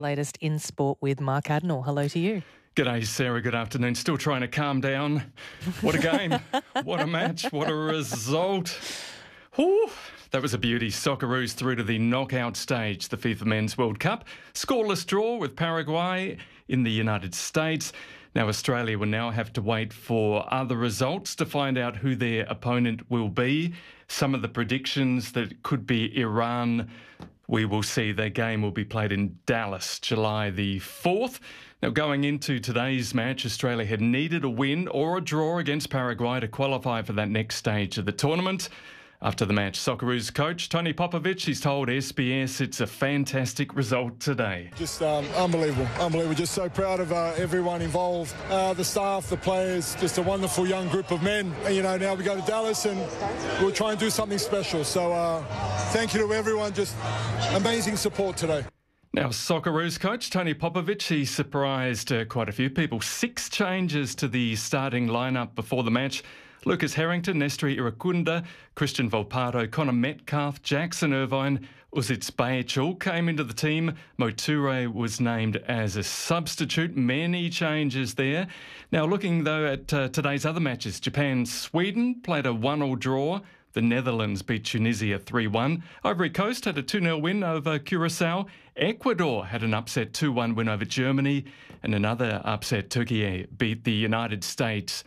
Latest in sport with Mark Adenall. Hello to you. G'day, Sarah. Good afternoon. Still trying to calm down. What a game. What a match. What a result. Whew. That was a beauty. Socceroos through to the knockout stage, the FIFA Men's World Cup. Scoreless draw with Paraguay in the United States. Now, Australia will now have to wait for other results to find out who their opponent will be. Some of the predictions that it could be Iran. We will see their game will be played in Dallas, July the 4th. Now, going into today's match, Australia had needed a win or a draw against Paraguay to qualify for that next stage of the tournament. After the match, Socceroos coach Tony Popovic, he's told SBS it's a fantastic result today. Just unbelievable. Just so proud of everyone involved, the staff, the players, just a wonderful young group of men. You know, now we go to Dallas and we'll try and do something special. So thank you to everyone, just amazing support today. Now, Socceroos coach Tony Popovic, he surprised quite a few people. 6 changes to the starting lineup before the match. Lucas Harrington, Nestri Irakunda, Christian Volpato, Connor Metcalf, Jackson Irvine, Uzic Bajic all came into the team. Moture was named as a substitute. Many changes there. Now, looking though at today's other matches, Japan-Sweden played a 1-1 draw. The Netherlands beat Tunisia 3-1. Ivory Coast had a 2-0 win over Curacao. Ecuador had an upset 2-1 win over Germany. And another upset, Turkey beat the United States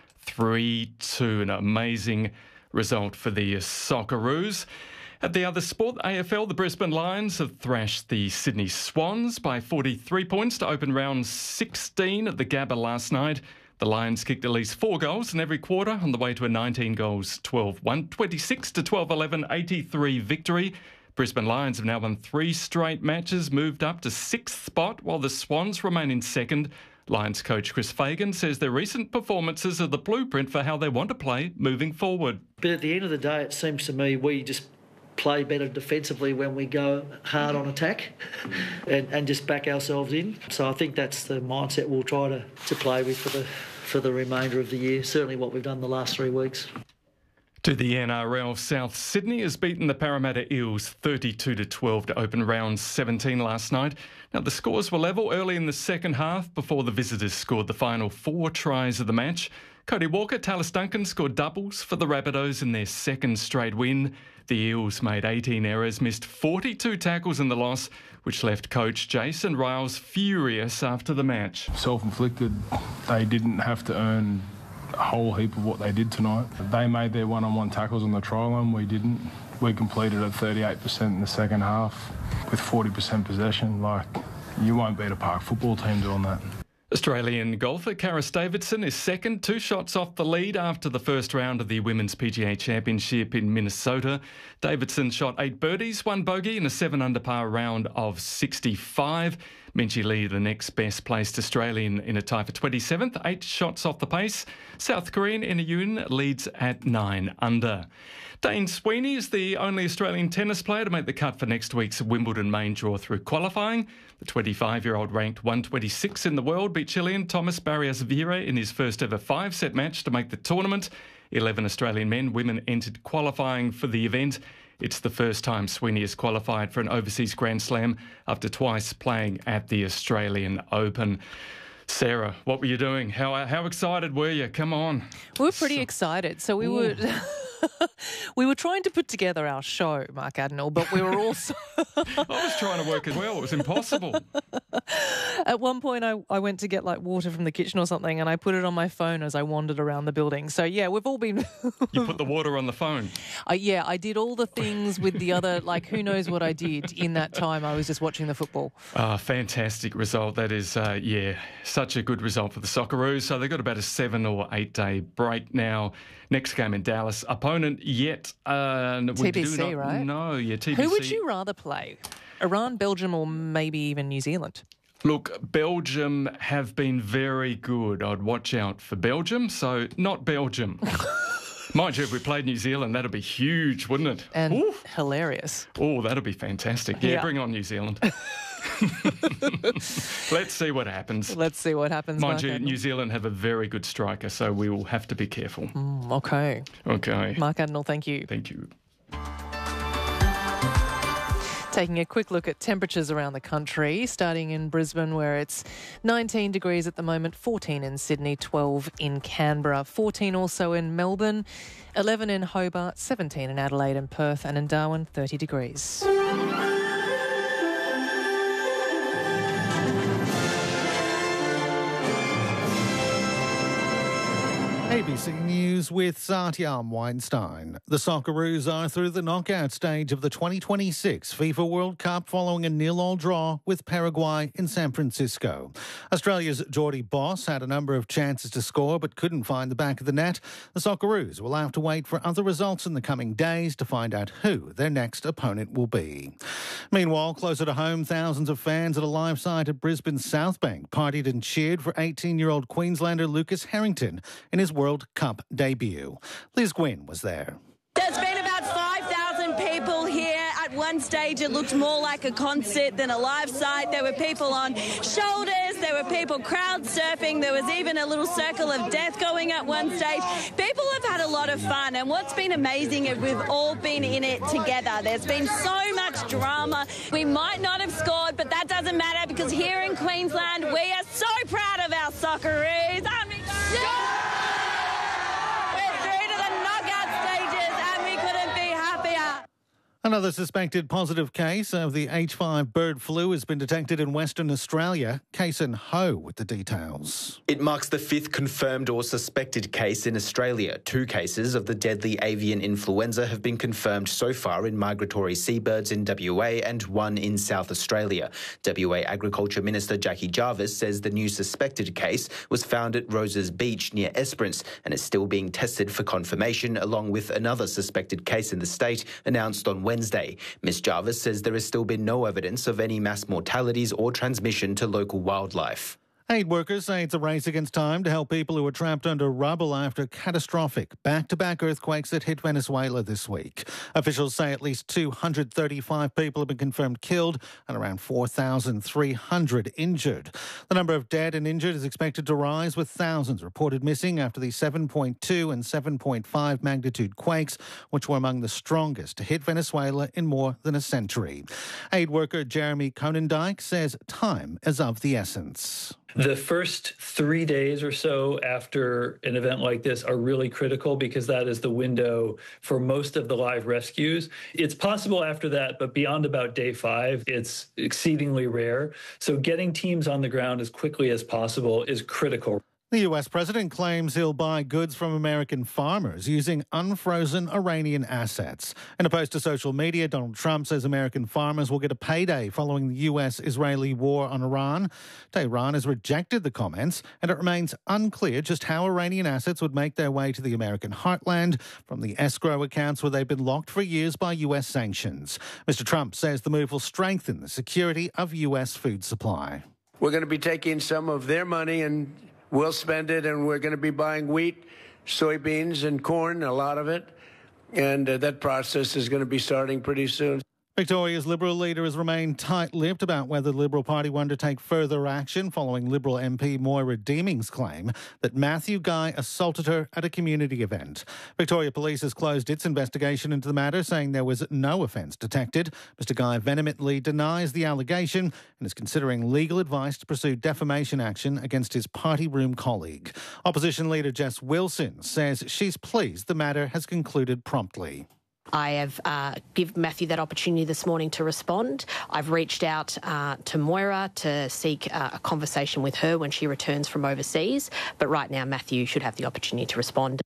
3-2. An amazing result for the Socceroos. At the other sport, AFL, the Brisbane Lions have thrashed the Sydney Swans by 43 points to open round 16 at the Gabba last night. The Lions kicked at least 4 goals in every quarter on the way to a 19 goals, 12-1, 26-12-11, 83 victory. Brisbane Lions have now won 3 straight matches, moved up to 6th spot, while the Swans remain in 2nd. Lions coach Chris Fagan says their recent performances are the blueprint for how they want to play moving forward. But at the end of the day, it seems to me we just play better defensively when we go hard on attack and just back ourselves in. So I think that's the mindset we'll try to play with for the remainder of the year, certainly what we've done the last 3 weeks. To the NRL, South Sydney has beaten the Parramatta Eels 32-12 to open round 17 last night. Now, the scores were level early in the second half before the visitors scored the final 4 tries of the match. Cody Walker, Tallis Duncan scored doubles for the Rabbitohs in their 2nd straight win. The Eels made 18 errors, missed 42 tackles in the loss, which left coach Jason Ryles furious after the match. Self-inflicted. They didn't have to earn a whole heap of what they did tonight. They made their one-on-one tackles on the try line. We didn't. We completed at 38% in the second half with 40% possession. Like, you won't beat a park football team doing that. Australian golfer Karis Davidson is 2nd, 2 shots off the lead after the first round of the Women's PGA Championship in Minnesota. Davidson shot 8 birdies, 1 bogey in a 7-under par round of 65. Minjee Lee, the next best placed Australian in a tie for 27th, 8 shots off the pace. South Korean Ina Yoon leads at 9 under. Dane Sweeney is the only Australian tennis player to make the cut for next week's Wimbledon main draw through qualifying. The 25-year-old ranked 126 in the world beat Chilean Thomas Barrios Vera in his first ever 5-set match to make the tournament. 11 Australian men, women entered qualifying for the event. It's the first time Sweeney has qualified for an overseas Grand Slam after twice playing at the Australian Open. Sarah, what were you doing? How excited were you? Come on. We were pretty excited. So we were... We were trying to put together our show, Mark Adenall, but we were also... I was trying to work as well. It was impossible. At one point, I went to get like water from the kitchen or something, and I put it on my phone as I wandered around the building. So, yeah, we've all been... You put the water on the phone? Yeah, I did all the things with the other, like, who knows what I did in that time. I was just watching the football. Fantastic result. That is, such a good result for the Socceroos. So they've got about a 7 or 8 day break now. Next game in Dallas. Opponent yet. TBC, right? No, yeah, TBC. Who would you rather play? Iran, Belgium, or maybe even New Zealand? Look, Belgium have been very good. I'd watch out for Belgium, so not Belgium. Mind you, if we played New Zealand, that'd be huge, wouldn't it? And hilarious. Oh, that'd be fantastic. Yeah, bring on New Zealand. Let's see what happens. Let's see what happens. Mind you, New Zealand have a very good striker, so we will have to be careful. Okay. Okay. Mark Adenall, thank you. Thank you. Taking a quick look at temperatures around the country, starting in Brisbane where it's 19 degrees at the moment, 14 in Sydney, 12 in Canberra, 14 also in Melbourne, 11 in Hobart, 17 in Adelaide and Perth, and in Darwin, 30 degrees. ABC News with Satyam Weinstein. The Socceroos are through the knockout stage of the 2026 FIFA World Cup following a 0-0 draw with Paraguay in San Francisco. Australia's Geordie Boss had a number of chances to score but couldn't find the back of the net. The Socceroos will have to wait for other results in the coming days to find out who their next opponent will be. Meanwhile, closer to home, thousands of fans at a live site at Brisbane's South Bank partied and cheered for 18-year-old Queenslander Lucas Harrington in his World Cup debut. Liz Gwynn was there. There's been about 5,000 people here. At one stage, it looked more like a concert than a live site. There were people on shoulders. There were people crowd surfing. There was even a little circle of death going at one stage. People have had a lot of fun. And what's been amazing is we've all been in it together. There's been so much drama. We might not have scored, but that doesn't matter because here in Queensland, we are so proud of our Socceroos. Another suspected positive case of the H5 bird flu has been detected in Western Australia. Kason Ho with the details. It marks the 5th confirmed or suspected case in Australia. 2 cases of the deadly avian influenza have been confirmed so far in migratory seabirds in WA and 1 in South Australia. WA Agriculture Minister Jackie Jarvis says the new suspected case was found at Roses Beach near Esperance and is still being tested for confirmation, along with another suspected case in the state announced on Wednesday. Ms Jarvis says there has still been no evidence of any mass mortalities or transmission to local wildlife. Aid workers say it's a race against time to help people who are trapped under rubble after catastrophic back-to-back earthquakes that hit Venezuela this week. Officials say at least 235 people have been confirmed killed and around 4,300 injured. The number of dead and injured is expected to rise, with thousands reported missing after the 7.2 and 7.5 magnitude quakes, which were among the strongest to hit Venezuela in more than a century. Aid worker Jeremy Conendike says time is of the essence. The first 3 days or so after an event like this are really critical because that is the window for most of the live rescues. It's possible after that, but beyond about day 5, it's exceedingly rare. So getting teams on the ground as quickly as possible is critical. The US president claims he'll buy goods from American farmers using unfrozen Iranian assets. In a post to social media, Donald Trump says American farmers will get a payday following the US-Israeli war on Iran. Tehran has rejected the comments, and it remains unclear just how Iranian assets would make their way to the American heartland from the escrow accounts where they've been locked for years by US sanctions. Mr. Trump says the move will strengthen the security of US food supply. We're going to be taking some of their money and we'll spend it, and we're going to be buying wheat, soybeans, and corn, a lot of it. And that process is going to be starting pretty soon. Victoria's Liberal leader has remained tight-lipped about whether the Liberal Party will undertake further action following Liberal MP Moira Deeming's claim that Matthew Guy assaulted her at a community event. Victoria Police has closed its investigation into the matter, saying there was no offence detected. Mr Guy vehemently denies the allegation and is considering legal advice to pursue defamation action against his party room colleague. Opposition leader Jess Wilson says she's pleased the matter has concluded promptly. I have given Matthew that opportunity this morning to respond. I've reached out to Moira to seek a conversation with her when she returns from overseas. But right now, Matthew should have the opportunity to respond.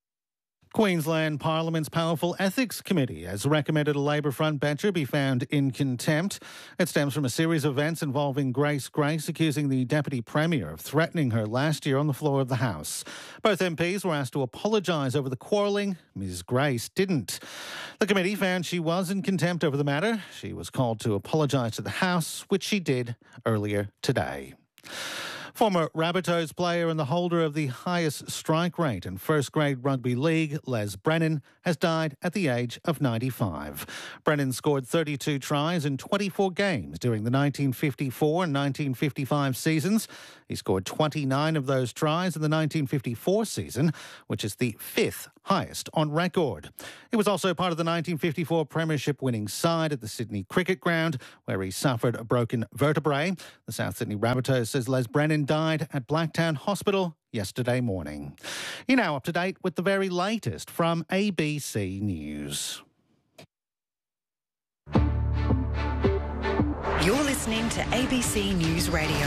Queensland Parliament's Powerful Ethics Committee has recommended a Labor frontbencher be found in contempt. It stems from a series of events involving Grace Grace accusing the Deputy Premier of threatening her last year on the floor of the House. Both MPs were asked to apologise over the quarrelling. Ms Grace didn't. The committee found she was in contempt over the matter. She was called to apologise to the House, which she did earlier today. Former Rabbitohs player and the holder of the highest strike rate in first-grade rugby league, Les Brennan, has died at the age of 95. Brennan scored 32 tries in 24 games during the 1954 and 1955 seasons. He scored 29 of those tries in the 1954 season, which is the 5th highest on record. He was also part of the 1954 premiership winning side at the Sydney Cricket Ground, where he suffered a broken vertebrae. The South Sydney Rabbitohs says Les Brennan died at Blacktown Hospital yesterday morning. You're now up to date with the very latest from ABC News. You're listening to ABC News Radio.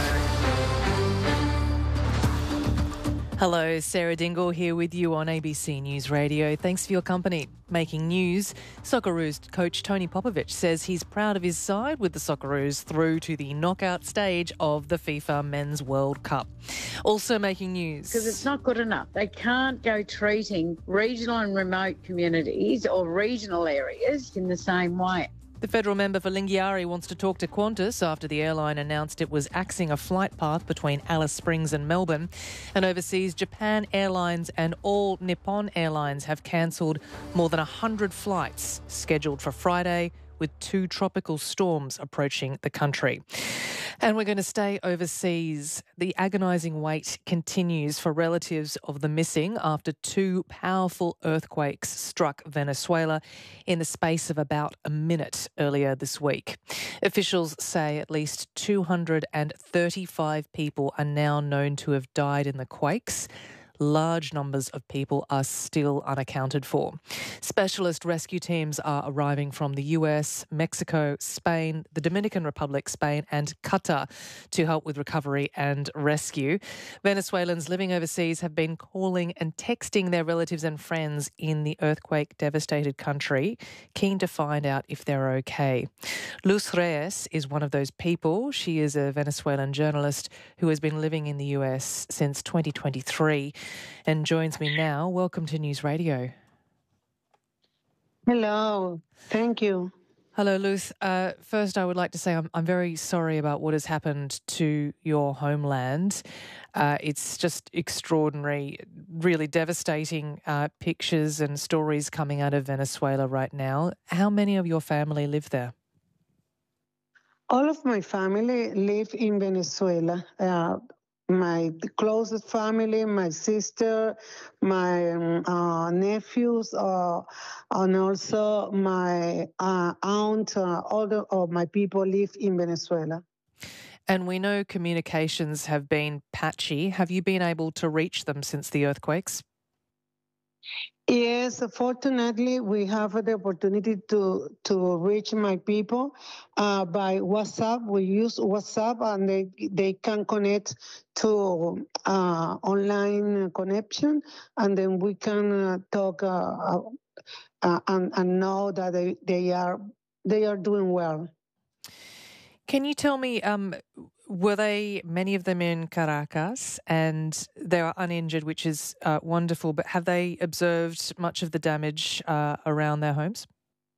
Hello, Sarah Dingle here with you on ABC News Radio. Thanks for your company. Making news, Socceroos coach Tony Popovic says he's proud of his side with the Socceroos through to the knockout stage of the FIFA Men's World Cup. Also making news. Because it's not good enough. They can't go treating regional and remote communities or regional areas in the same way. The federal member for Lingiari wants to talk to Qantas after the airline announced it was axing a flight path between Alice Springs and Melbourne. And overseas, Japan Airlines and all Nippon Airlines have cancelled more than 100 flights scheduled for Friday, with 2 tropical storms approaching the country. And we're going to stay overseas. The agonising wait continues for relatives of the missing after 2 powerful earthquakes struck Venezuela in the space of about a minute earlier this week. Officials say at least 235 people are now known to have died in the quakes. Large numbers of people are still unaccounted for. Specialist rescue teams are arriving from the US, Mexico, Spain, the Dominican Republic, Spain and Qatar to help with recovery and rescue. Venezuelans living overseas have been calling and texting their relatives and friends in the earthquake-devastated country, keen to find out if they're okay. Luz Reyes is one of those people. She is a Venezuelan journalist who has been living in the US since 2023. And joins me now. Welcome to News Radio. Hello. Thank you. Hello, Luz. First, I would like to say I'm very sorry about what has happened to your homeland. It's just extraordinary, really devastating pictures and stories coming out of Venezuela right now. How many of your family live there? All of my family live in Venezuela. My closest family, my sister, my nephews, and also my aunt, all of my people live in Venezuela. And we know communications have been patchy. Have you been able to reach them since the earthquakes? Yes, fortunately, we have the opportunity to reach my people by WhatsApp. We use WhatsApp, and they can connect to online connection, and then we can talk and know that they are doing well. Can you tell me, were they, many of them in Caracas, and they are uninjured, which is wonderful, but have they observed much of the damage around their homes?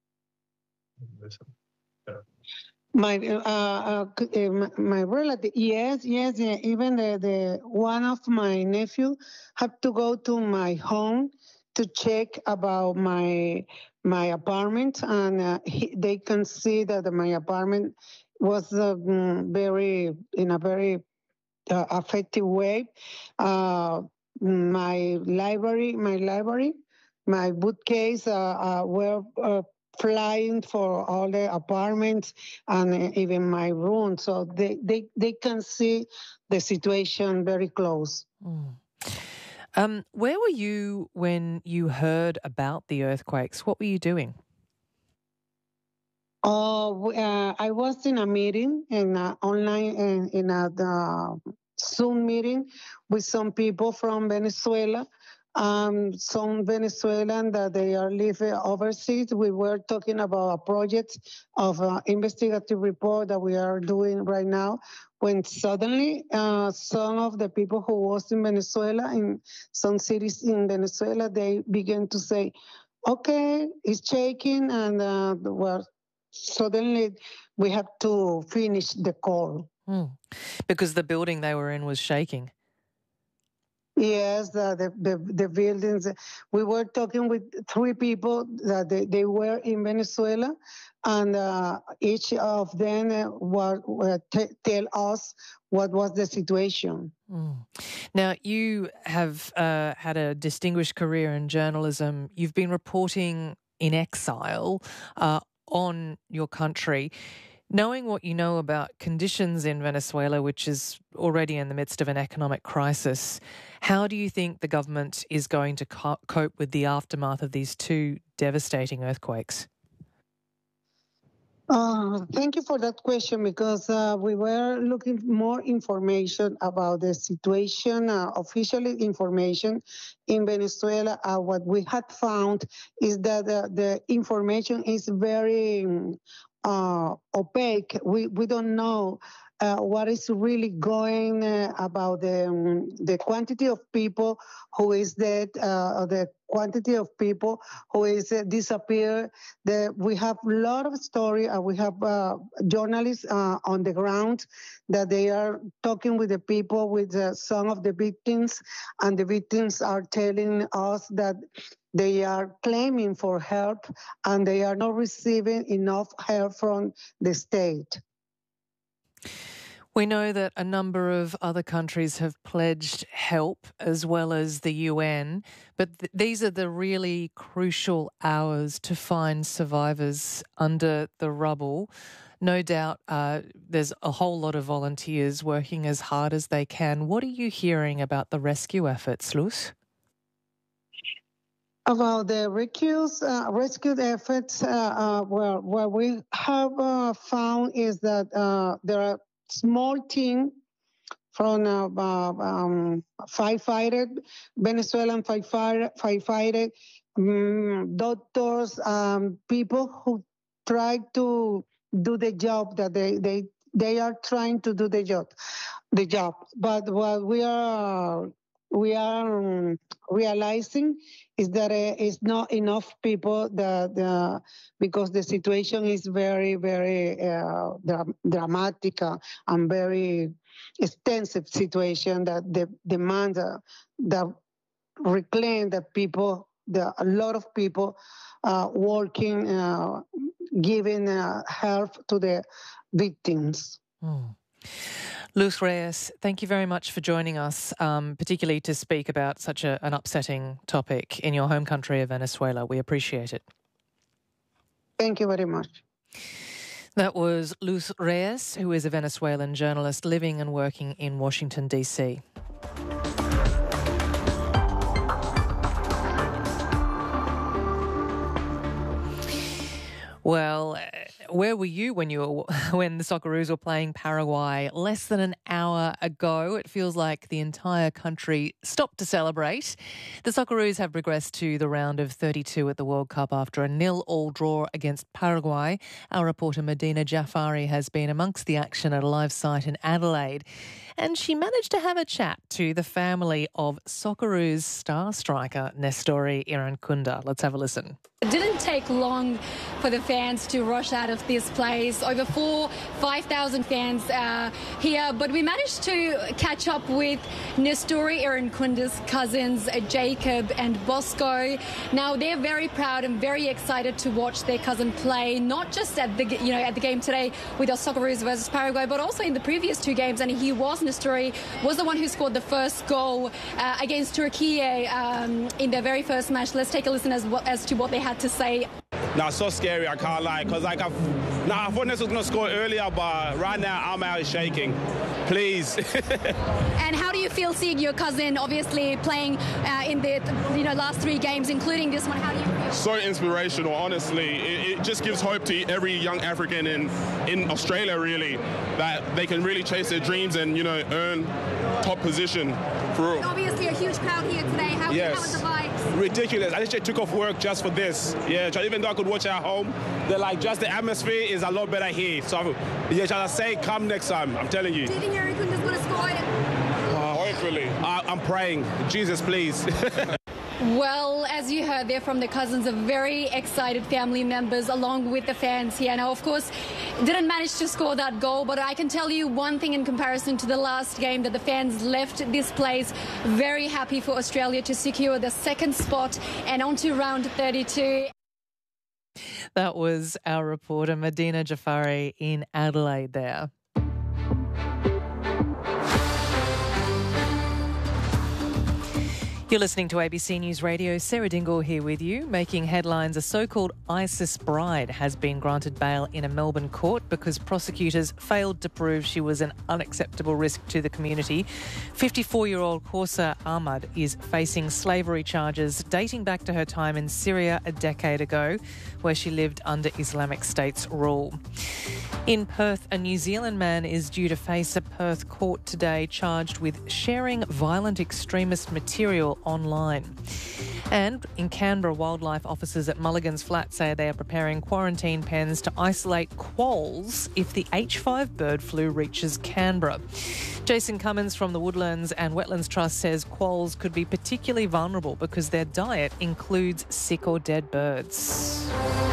My relative, yes. Even the one of my nephew had to go to my home to check about my apartment, and they can see that my apartment was very effective way. My library, my bookcase were flying for all the apartments and even my room, so they can see the situation very close. Where were you when you heard about the earthquakes? What were you doing? I was in a meeting, online, in a Zoom meeting with some people from Venezuela. Some Venezuelan that they are living overseas. We were talking about a project of investigative report that we are doing right now, when suddenly some of the people who was in Venezuela, in some cities in Venezuela, they began to say, okay, it's shaking, and well, suddenly we have to finish the call. Because the building they were in was shaking. Yes, the buildings. We were talking with 3 people that they were in Venezuela, and each of them tell us what was the situation. Now, you have had a distinguished career in journalism. You've been reporting in exile on your country. Knowing what you know about conditions in Venezuela, which is already in the midst of an economic crisis, how do you think the government is going to cope with the aftermath of these 2 devastating earthquakes? Thank you for that question, because we were looking more information about the situation, official information in Venezuela. What we had found is that the information is very opaque. We don't know what is really going about the quantity of people who is dead, the quantity of people who is disappeared. We have a lot of story. We have journalists on the ground that they are talking with the people, with some of the victims, and the victims are telling us that they are claiming for help and they are not receiving enough help from the state. We know that a number of other countries have pledged help, as well as the UN, but these are the really crucial hours to find survivors under the rubble. No doubt there's a whole lot of volunteers working as hard as they can. What are you hearing about the rescue efforts, Luz? About the rescue efforts, what we have found is that there are small team from Venezuelan firefighter, doctors, people who try to do the job that they are trying to do the job. But what we are realizing is that it's not enough people because the situation is very, very dramatic and very extensive situation that demands that reclaim the people, a lot of people working, giving help to the victims. Luz Reyes, thank you very much for joining us, particularly to speak about such an upsetting topic in your home country of Venezuela. We appreciate it. Thank you very much. That was Luz Reyes, who is a Venezuelan journalist living and working in Washington, D.C. Well, where were you when the Socceroos were playing Paraguay less than an hour ago? It feels like the entire country stopped to celebrate. The Socceroos have regressed to the round of 32 at the World Cup after a 0-0 draw against Paraguay. Our reporter Medina Jafari has been amongst the action at a live site in Adelaide, and she managed to have a chat to the family of Socceroos star striker Nestori Irankunda. Let's have a listen. It didn't take long for the fans to rush out of this place. Over 5,000 fans here, but we managed to catch up with Nestori Irankunda's cousins, Jacob and Bosco. Now they're very proud and very excited to watch their cousin play, not just at the game today with our Socceroos versus Paraguay, but also in the previous 2 games. And Nestori was the one who scored the first goal against Turkey in their very first match. Let's take a listen as to what they had to say. Now, so scary, I can't lie, because I thought Ness was going to score earlier, but right now I'm out shaking. Please. And how do you feel seeing your cousin obviously playing in the last 3 games, including this one? How do you feel? So inspirational, honestly. It just gives hope to every young African in Australia, really, that they can really chase their dreams and, earn top position. For real. Obviously a huge crowd here today. How was the vibes? Ridiculous. I just took off work just for this. Yeah, even though I could watch at home, just the atmosphere is a lot better here. So, shall I say, come next time, I'm telling you. Do you think Irakunda's going to score it? Hopefully. I'm praying. Jesus, please. Well, as you heard there from the cousins, of very excited family members along with the fans here. Now, of course, didn't manage to score that goal, but I can tell you one thing in comparison to the last game, that the fans left this place very happy for Australia to secure the second spot and on to round 32. That was our reporter Medina Jafari in Adelaide there. You're listening to ABC News Radio. Sarah Dingle here with you. Making headlines, a so-called ISIS bride has been granted bail in a Melbourne court because prosecutors failed to prove she was an unacceptable risk to the community. 54-year-old Kausa Ahmad is facing slavery charges dating back to her time in Syria a decade ago, where she lived under Islamic State's rule. In Perth, a New Zealand man is due to face a Perth court today charged with sharing violent extremist material online. And in Canberra, wildlife officers at Mulligan's Flat say they are preparing quarantine pens to isolate quolls if the H5 bird flu reaches Canberra. Jason Cummins from the Woodlands and Wetlands Trust says quolls could be particularly vulnerable because their diet includes sick or dead birds.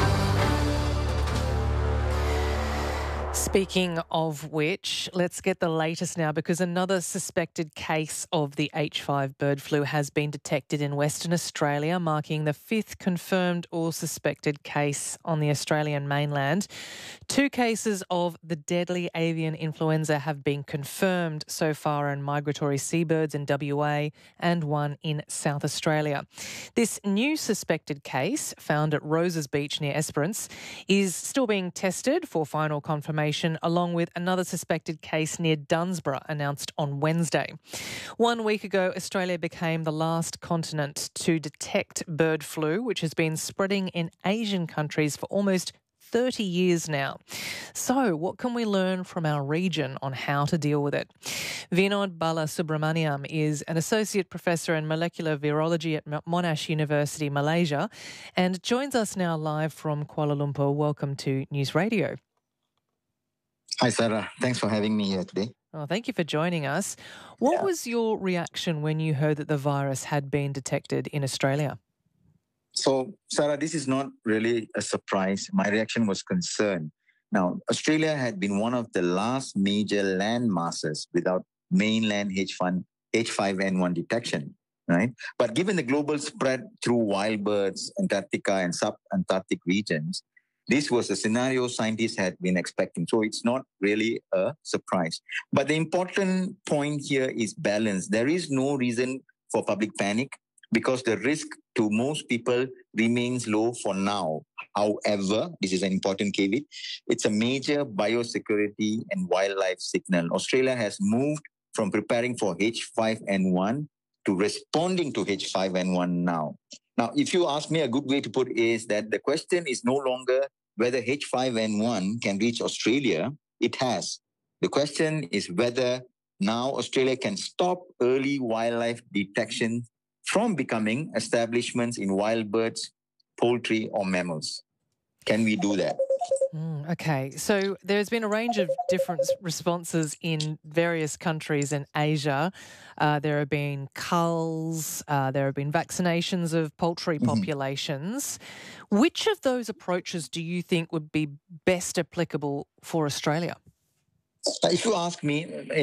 Speaking of which, let's get the latest now, because another suspected case of the H5 bird flu has been detected in Western Australia, marking the fifth confirmed or suspected case on the Australian mainland. 2 cases of the deadly avian influenza have been confirmed so far in migratory seabirds in WA and 1 in South Australia. This new suspected case, found at Roses Beach near Esperance, is still being tested for final confirmation, along with another suspected case near Dunsborough announced on Wednesday. 1 week ago, Australia became the last continent to detect bird flu, which has been spreading in Asian countries for almost 30 years now. So what can we learn from our region on how to deal with it? Vinod Balasubramaniam is an associate professor in molecular virology at Monash University, Malaysia, and joins us now live from Kuala Lumpur. Welcome to News Radio. Hi, Sarah. Thanks for having me here today. Oh, thank you for joining us. What was your reaction when you heard that the virus had been detected in Australia? So, Sarah, this is not really a surprise. My reaction was concern. Now, Australia had been one of the last major land masses without mainland H5N1 detection, right? But given the global spread through wild birds, Antarctica and sub-Antarctic regions, this was a scenario scientists had been expecting. So it's not really a surprise. But the important point here is balance. There is no reason for public panic because the risk to most people remains low for now. However, this is an important caveat, it's a major biosecurity and wildlife signal. Australia has moved from preparing for H5N1 to responding to H5N1 now. Now, if you ask me, a good way to put it is that the question is no longer whether H5N1 can reach Australia. It has. The question is whether now Australia can stop early wildlife detection from becoming establishments in wild birds, poultry, or mammals. Can we do that? Okay, so there's been a range of different responses in various countries in Asia. There have been culls, there have been vaccinations of poultry populations. Which of those approaches do you think would be best applicable for Australia? If you ask me,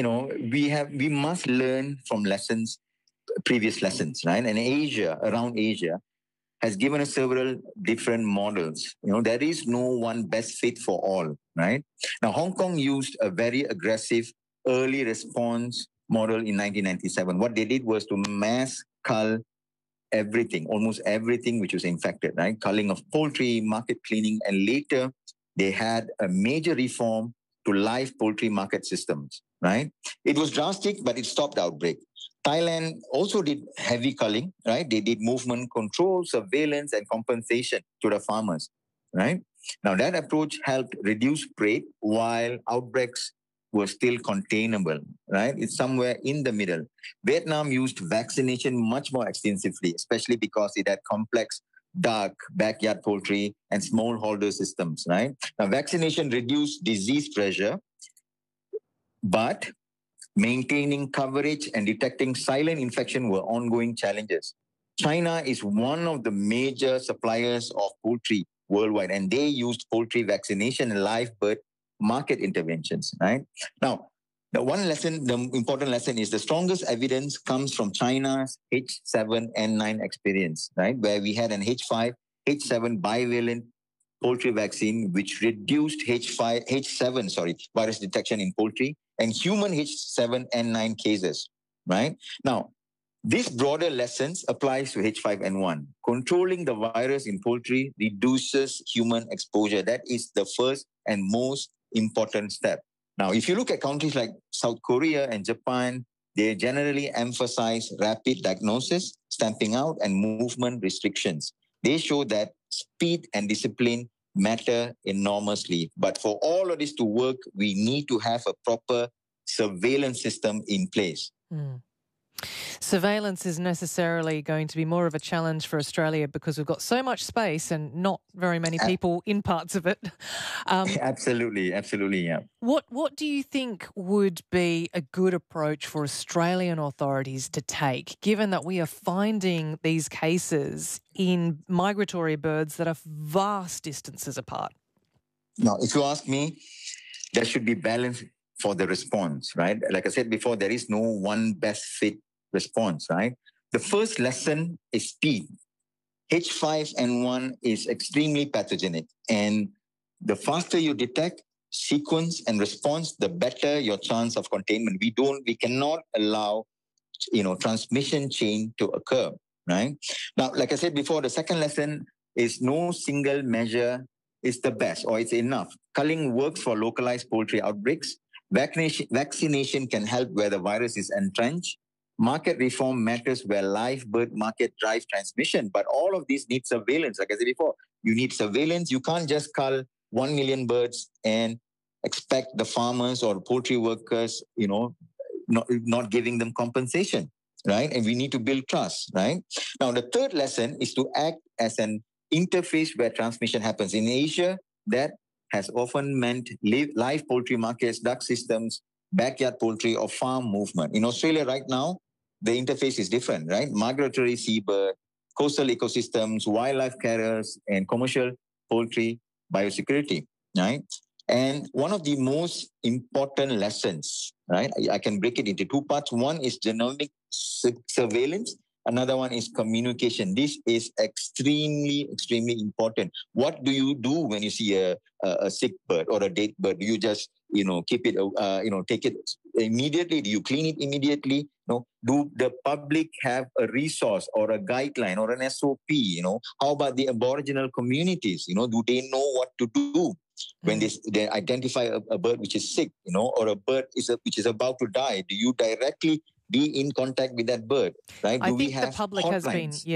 we must learn from previous lessons, right? And around Asia, has given us several different models. There is no one best fit for all, right? Now, Hong Kong used a very aggressive early response model in 1997. What they did was to mass cull everything, almost everything which was infected, right? Culling of poultry, market cleaning, and later they had a major reform to live poultry market systems, right? It was drastic, but it stopped the outbreak. Thailand also did heavy culling, right? They did movement control, surveillance, and compensation to the farmers, right? Now, that approach helped reduce prey while outbreaks were still containable, right? It's somewhere in the middle. Vietnam used vaccination much more extensively, especially because it had complex dark backyard poultry and smallholder systems, right? Now, vaccination reduced disease pressure, but maintaining coverage and detecting silent infection were ongoing challenges. China is one of the major suppliers of poultry worldwide, and they used poultry vaccination and live bird market interventions, right? Now, the important lesson is the strongest evidence comes from China's H7N9 experience, right? Where we had an H5, H7 bivalent poultry vaccine, which reduced H7 virus detection in poultry and human H7N9 cases, right? Now, this broader lessons applies to H5N1. Controlling the virus in poultry reduces human exposure. That is the first and most important step. Now, if you look at countries like South Korea and Japan, they generally emphasize rapid diagnosis, stamping out, and movement restrictions. They show that speed and discipline matter enormously. But for all of this to work, we need to have a proper surveillance system in place. Surveillance is necessarily going to be more of a challenge for Australia because we've got so much space and not very many people in parts of it. Absolutely, yeah. What do you think would be a good approach for Australian authorities to take, given that we are finding these cases in migratory birds that are vast distances apart? Now, if you ask me, there should be balance for the response, right? Like I said before, there is no one best fit response, right? The first lesson is speed. H5N1 is extremely pathogenic, and the faster you detect, sequence, and response, the better your chance of containment. We cannot allow, transmission chain to occur, right? Now, like I said before, the second lesson is no single measure is the best or it's enough. Culling works for localized poultry outbreaks. Vaccination can help where the virus is entrenched. Market reform matters where live bird market drives transmission. But all of these need surveillance. Like I said before, you need surveillance. You can't just cull 1 million birds and expect the farmers or poultry workers, not giving them compensation, right? And we need to build trust, right? Now, the third lesson is to act as an interface where transmission happens. In Asia, that has often meant live poultry markets, duck systems, backyard poultry, or farm movement. In Australia right now, the interface is different, right? Migratory seabird, coastal ecosystems, wildlife carriers, and commercial poultry biosecurity, right? And one of the most important lessons, right? I can break it into two parts. One is genomic surveillance. Another one is communication. This is extremely, extremely important. What do you do when you see a sick bird or a dead bird? Do you just, keep it, take it immediately? Do you clean it immediately? No. Do the public have a resource or a guideline or an SOP? How about the Aboriginal communities? Do they know what to do when they identify a bird which is sick, or a bird which is about to die? Do you directly be in contact with that bird, right? I think the public has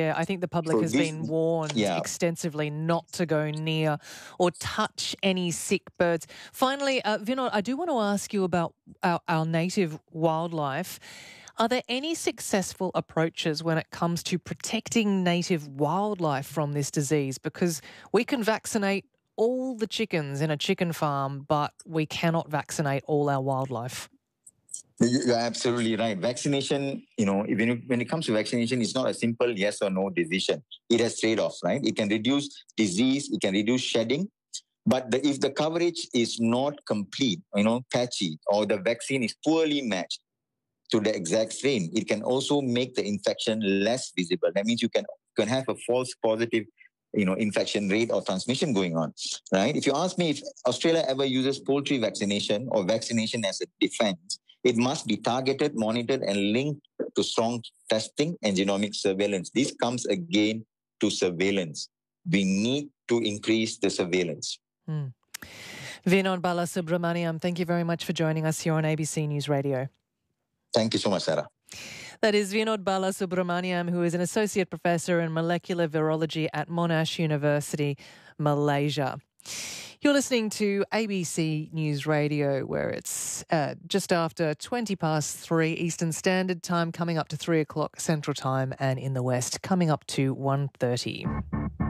been warned extensively not to go near or touch any sick birds. Finally, Vinod, I do want to ask you about our native wildlife. Are there any successful approaches when it comes to protecting native wildlife from this disease? Because we can vaccinate all the chickens in a chicken farm, but we cannot vaccinate all our wildlife. You're absolutely right. Vaccination, when it comes to vaccination, it's not a simple yes or no decision. It has trade-offs, right? It can reduce disease, it can reduce shedding. But if the coverage is not complete, patchy, or the vaccine is poorly matched to the exact strain, it can also make the infection less visible. That means you can have a false positive infection rate or transmission going on, right? If you ask me if Australia ever uses poultry vaccination or vaccination as a defense, it must be targeted, monitored, and linked to strong testing and genomic surveillance. This comes again to surveillance. We need to increase the surveillance. Vinod Balasubramaniam, thank you very much for joining us here on ABC News Radio. Thank you so much, Sarah. That is Vinod Balasubramaniam, who is an associate professor in molecular virology at Monash University, Malaysia. You're listening to ABC News Radio, where it's just after 3:20 Eastern Standard Time, coming up to 3 o'clock Central Time, and in the West, coming up to 1:30.